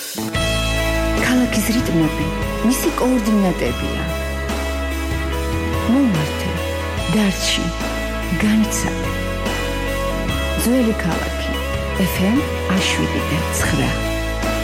ქალაქის რიტმები მისი კოორდინატორებია. მომართე, დარჩი, განიცადე. ძველი ქალაქი FM 7.9